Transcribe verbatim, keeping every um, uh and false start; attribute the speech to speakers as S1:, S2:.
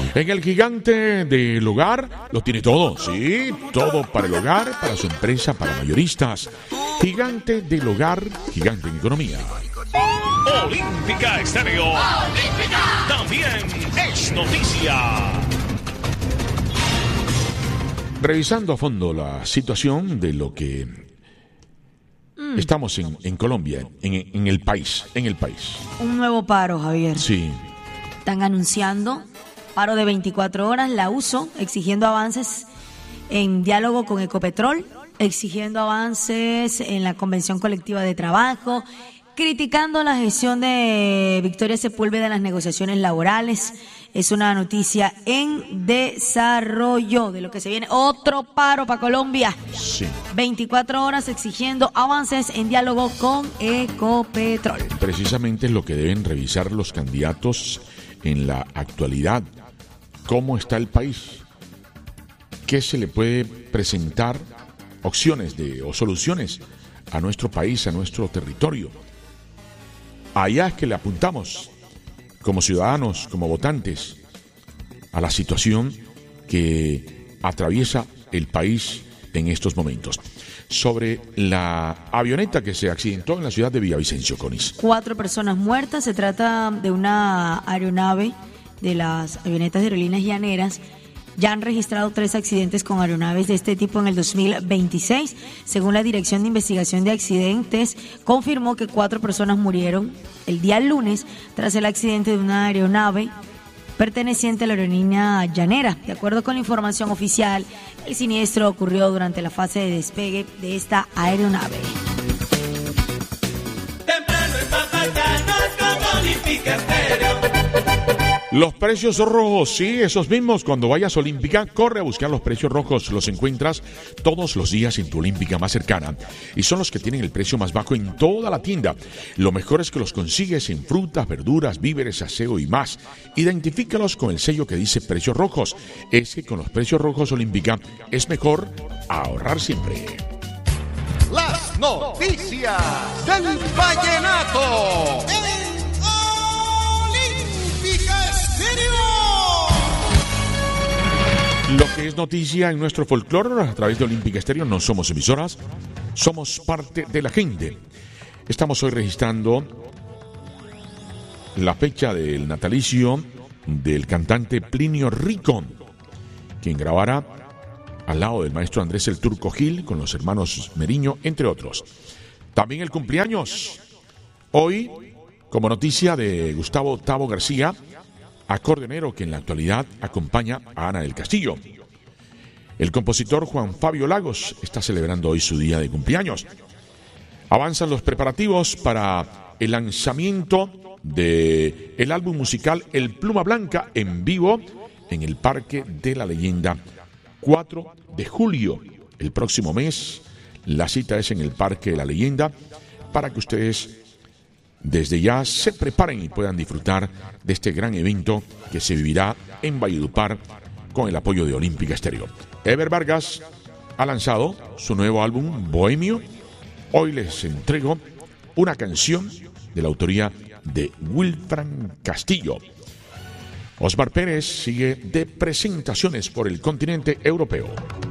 S1: En el gigante del hogar lo tiene todo, sí, todo para el hogar, para su empresa, para mayoristas. Gigante del hogar, gigante en economía.
S2: Olímpica Estéreo. Olímpica. También es noticia.
S1: Revisando a fondo la situación de lo que mm. estamos en, en Colombia, en, en el país, en el país.
S3: Un nuevo paro, Javier.
S1: Sí.
S3: Están anunciando paro de veinticuatro horas, la U S O, exigiendo avances en diálogo con Ecopetrol, exigiendo avances en la Convención Colectiva de Trabajo, criticando la gestión de Victoria Sepúlveda en las negociaciones laborales. Es una noticia en desarrollo de lo que se viene. Otro paro para Colombia.
S1: Sí.
S3: veinticuatro horas exigiendo avances en diálogo con Ecopetrol.
S1: Precisamente es lo que deben revisar los candidatos en la actualidad. ¿Cómo está el país? ¿Qué se le puede presentar? Opciones de, o soluciones a nuestro país, a nuestro territorio. Allá es que le apuntamos, como ciudadanos, como votantes, a la situación que atraviesa el país en estos momentos. Sobre la avioneta que se accidentó en la ciudad de Villavicencio, Conis.
S3: Cuatro personas muertas. Se trata de una aeronave de las avionetas de aerolíneas llaneras. Ya han registrado tres accidentes con aeronaves de este tipo en el dos mil veintiséis. Según la Dirección de Investigación de Accidentes, confirmó que cuatro personas murieron el día lunes tras el accidente de una aeronave perteneciente a la aerolínea llanera. De acuerdo con la información oficial, el siniestro ocurrió durante la fase de despegue de esta aeronave.
S4: Temprano en Papayanos con Olímpica Estéreo.
S1: Los precios rojos, sí, esos mismos. Cuando vayas a Olímpica, corre a buscar los precios rojos. Los encuentras todos los días en tu Olímpica más cercana. Y son los que tienen el precio más bajo en toda la tienda. Lo mejor es que los consigues en frutas, verduras, víveres, aseo y más. Identifícalos con el sello que dice precios rojos. Es que con los precios rojos Olímpica es mejor ahorrar siempre.
S5: Las noticias del vallenato.
S1: Lo que es noticia en nuestro folclore a través de Olímpica Estéreo. No somos emisoras, somos parte de la gente. Estamos hoy registrando la fecha del natalicio del cantante Plinio Rico, quien grabará al lado del maestro Andrés el Turco Gil con los hermanos Meriño, entre otros. También el cumpleaños hoy, como noticia, de Gustavo Tavo García, acordeonero que en la actualidad acompaña a Ana del Castillo. El compositor Juan Fabio Lagos está celebrando hoy su día de cumpleaños. Avanzan los preparativos para el lanzamiento del álbum musical El Pluma Blanca en vivo en el Parque de la Leyenda, cuatro de julio. El próximo mes, la cita es en el Parque de la Leyenda para que ustedes desde ya se preparen y puedan disfrutar de este gran evento que se vivirá en Valledupar con el apoyo de Olímpica Estéreo. Ever Vargas ha lanzado su nuevo álbum Bohemio. Hoy les entrego una canción de la autoría de Wilfran Castillo. Osmar Pérez sigue de presentaciones por el continente europeo.